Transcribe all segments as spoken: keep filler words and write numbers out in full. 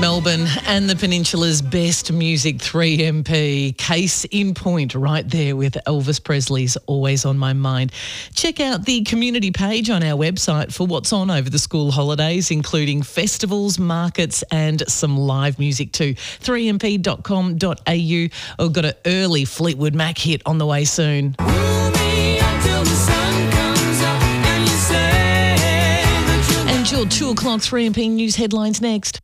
Melbourne and the Peninsula's best music, three M P. Case in point right there with Elvis Presley's Always on My Mind. Check out the community page on our website for what's on over the school holidays, including festivals, markets and some live music too. three m p dot com dot a u. We've got an early Fleetwood Mac hit on the way soon. And your two o'clock three M P news headlines next.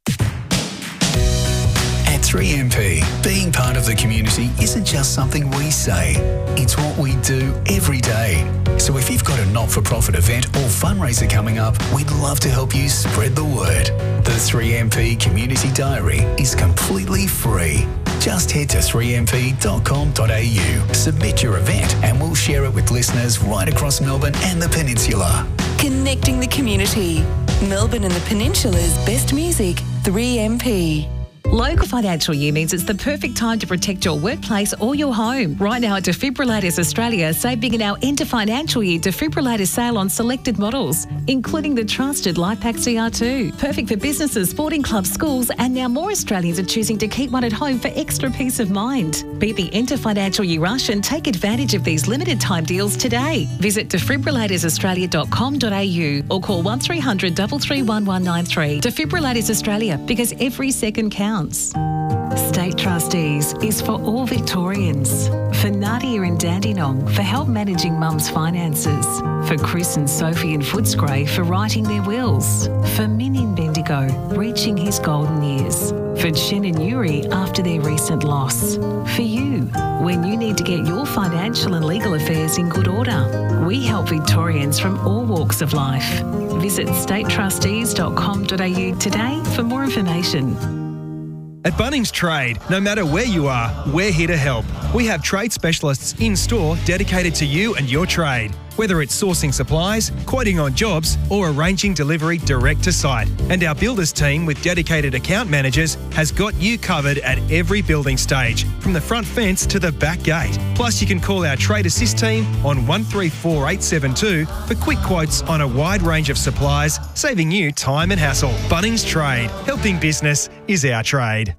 At three M P, being part of the community isn't just something we say, it's what we do every day. So if you've got a not-for-profit event or fundraiser coming up, we'd love to help you spread the word. The three M P Community Diary is completely free. Just head to three m p dot com dot a u, submit your event and we'll share it with listeners right across Melbourne and the Peninsula. Connecting the community. Melbourne and the Peninsula's best music, three M P. Local financial year means it's the perfect time to protect your workplace or your home. Right now at Defibrillators Australia, save big in our end of financial year defibrillator sale on selected models, including the trusted LifePak C R two. Perfect for businesses, sporting clubs, schools, and now more Australians are choosing to keep one at home for extra peace of mind. Beat the end of financial year rush and take advantage of these limited time deals today. Visit defibrillators australia dot com dot a u or call one three hundred, three three one, one nine three. Defibrillators Australia, because every second counts. State Trustees is for all Victorians. For Nadia and Dandenong for help managing mum's finances. For Chris and Sophie in Footscray for writing their wills. For Min in Bendigo reaching his golden years. For Chen and Yuri after their recent loss. For you when you need to get your financial and legal affairs in good order. We help Victorians from all walks of life. Visit state trustees dot com dot a u today for more information. At Bunnings Trade, no matter where you are, we're here to help. We have trade specialists in-store dedicated to you and your trade. Whether it's sourcing supplies, quoting on jobs, or arranging delivery direct to site. And our builders team with dedicated account managers has got you covered at every building stage, from the front fence to the back gate. Plus, you can call our Trade Assist team on one three four eight seven two for quick quotes on a wide range of supplies, saving you time and hassle. Bunnings Trade. Helping business is our trade.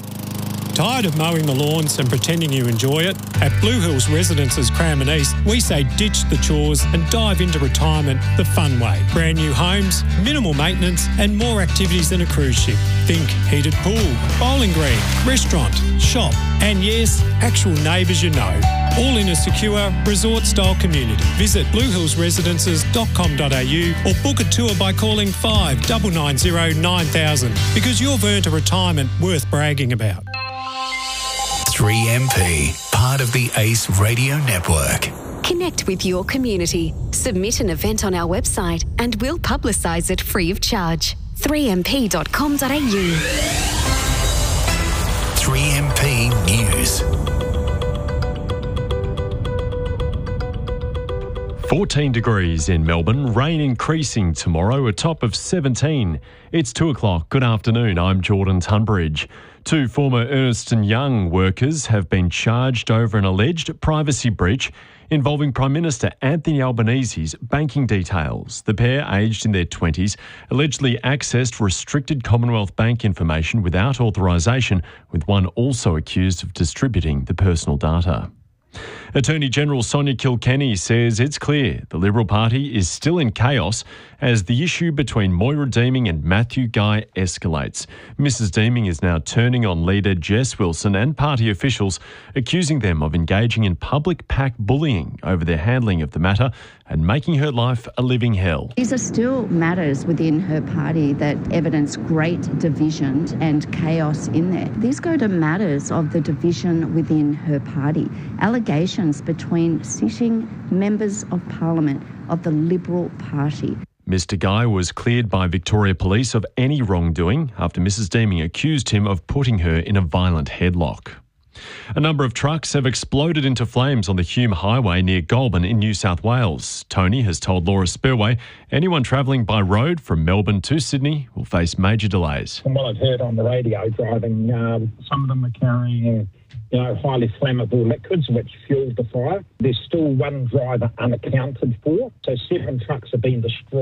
Tired of mowing the lawns and pretending you enjoy it? At Blue Hills Residences Cranbourne East, we say ditch the chores and dive into retirement the fun way. Brand new homes, minimal maintenance and more activities than a cruise ship. Think heated pool, bowling green, restaurant, shop and yes, actual neighbours you know. All in a secure resort-style community. Visit blue hills residences dot com dot a u or book a tour by calling five nine nine zero nine thousand because you've earned a retirement worth bragging about. three M P, part of the ACE Radio Network. Connect with your community. Submit an event on our website and we'll publicise it free of charge. three m p dot com dot a u. three M P News. fourteen degrees in Melbourne, rain increasing tomorrow, a top of seventeen. It's two o'clock. Good afternoon, I'm Jordan Tunbridge. Two former Ernst and Young workers have been charged over an alleged privacy breach involving Prime Minister Anthony Albanese's banking details. The pair, aged in their twenties, allegedly accessed restricted Commonwealth Bank information without authorisation, with one also accused of distributing the personal data. Attorney General Sonia Kilkenny says it's clear the Liberal Party is still in chaos as the issue between Moira Deeming and Matthew Guy escalates. Missus Deeming is now turning on leader Jess Wilson and party officials, accusing them of engaging in public PAC bullying over their handling of the matter and making her life a living hell. These are still matters within her party that evidence great division and chaos in there. These go to matters of the division within her party. Allegations between sitting members of Parliament of the Liberal Party. Mister Guy was cleared by Victoria Police of any wrongdoing after Missus Deeming accused him of putting her in a violent headlock. A number of trucks have exploded into flames on the Hume Highway near Goulburn in New South Wales. Tony has told Laura Spurway anyone travelling by road from Melbourne to Sydney will face major delays. From what I've heard on the radio driving, uh, some of them are carrying you know, highly flammable liquids which fueled the fire. There's still one driver unaccounted for, so seven trucks have been destroyed.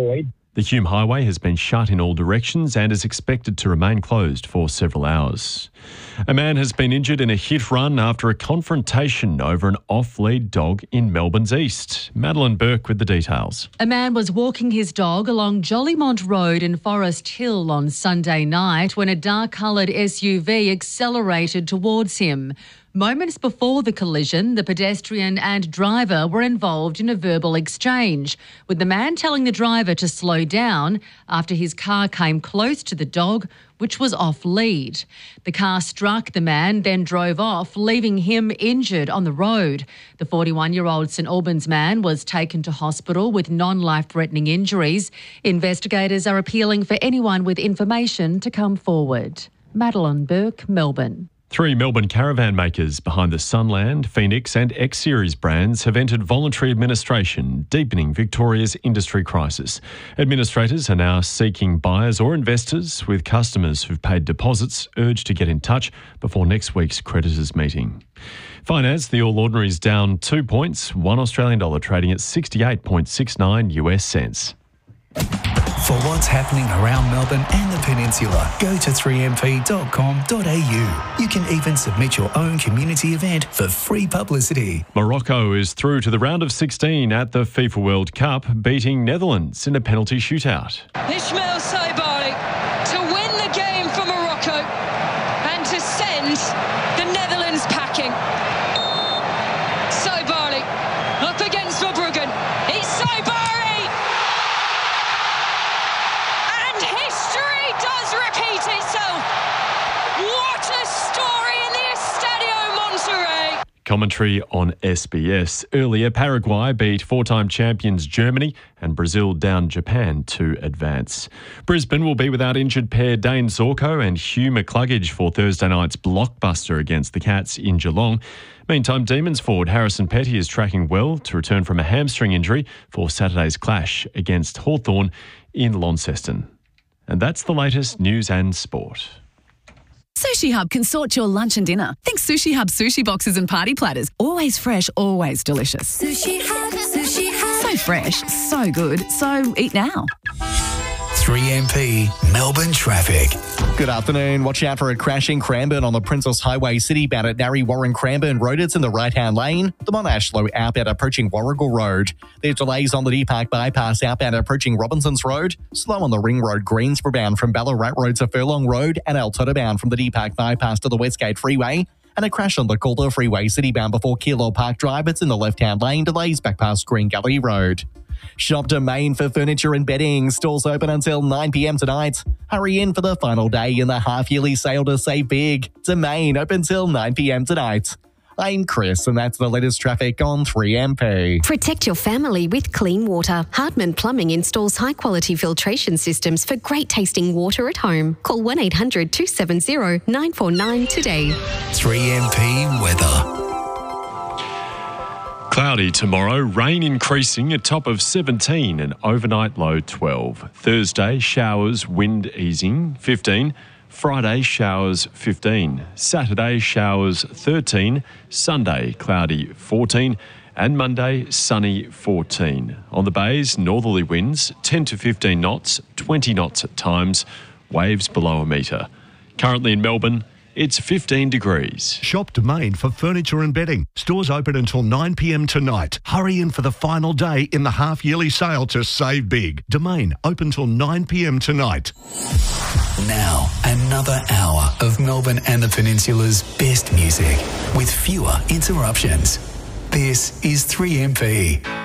The Hume Highway has been shut in all directions and is expected to remain closed for several hours. A man has been injured in a hit run after a confrontation over an off-lead dog in Melbourne's east. Madeline Burke with the details. A man was walking his dog along Jollymont Road in Forest Hill on Sunday night when a dark-coloured S U V accelerated towards him. Moments before the collision, the pedestrian and driver were involved in a verbal exchange, with the man telling the driver to slow down after his car came close to the dog, which was off-lead. The car struck the man, then drove off, leaving him injured on the road. The forty-one-year-old St Albans man was taken to hospital with non-life-threatening injuries. Investigators are appealing for anyone with information to come forward. Madeline Burke, Melbourne. Three Melbourne caravan makers behind the Sunland, Phoenix and X-Series brands have entered voluntary administration, deepening Victoria's industry crisis. Administrators are now seeking buyers or investors, with customers who've paid deposits urged to get in touch before next week's creditors' meeting. Finance, the All Ordinary's down two points, one Australian dollar trading at sixty-eight point six nine US cents. For what's happening around Melbourne and the Peninsula, go to three m p dot com dot a u. You can even submit your own community event for free publicity. Morocco is through to the round of sixteen at the FIFA World Cup, beating Netherlands in a penalty shootout. Ismail Saibari to win the game for Morocco and to send the Netherlands packing. Saibari up against Verbruggen. It's Saibari! Commentary on S B S. Earlier, Paraguay beat four-time champions Germany and Brazil down Japan to advance. Brisbane will be without injured pair Dane Zorko and Hugh McCluggage for Thursday night's blockbuster against the Cats in Geelong. Meantime, Demons forward Harrison Petty is tracking well to return from a hamstring injury for Saturday's clash against Hawthorn in Launceston. And that's the latest news and sport. Sushi Hub can sort your lunch and dinner. Think Sushi Hub sushi boxes and party platters. Always fresh, always delicious. Sushi Hub, Sushi Hub. So fresh, so good, so eat now. three M P Melbourne traffic. Good afternoon. Watch out for a crash in Cranbourne on the Princess Highway City bound at Narry Warren Cranbourne Road. It's in the right-hand lane. The Monash Low outbound approaching Warrigal Road. There's delays on the D Park bypass outbound approaching Robinsons Road. Slow on the Ring Road Greensboro bound from Ballarat Road to Furlong Road and Altona bound from the D Park bypass to the Westgate Freeway. And a crash on the Calder Freeway City bound before Keilor Park Drive. It's in the left-hand lane. Delays back past Green Gully Road. Shop Domain for furniture and bedding. Stores open until nine p m tonight. Hurry in for the final day in the half-yearly sale to save big. Domain open till nine p m tonight. I'm Chris, and that's the latest traffic on three M P. Protect your family with clean water. Hardman Plumbing installs high-quality filtration systems for great-tasting water at home. Call one eight hundred two seven zero nine four nine today. three M P weather. Cloudy tomorrow, rain increasing, a top of seventeen and overnight low twelve. Thursday, showers, wind easing, fifteen. Friday, showers, fifteen. Saturday, showers, thirteen. Sunday, cloudy, fourteen. And Monday, sunny, fourteen. On the bays, northerly winds, ten to fifteen knots, twenty knots at times, waves below a metre. Currently in Melbourne, it's fifteen degrees. Shop Domain for furniture and bedding. Stores open until nine p m tonight. Hurry in for the final day in the half-yearly sale to save big. Domain open till nine p m tonight. Now, another hour of Melbourne and the Peninsula's best music with fewer interruptions. This is three M P.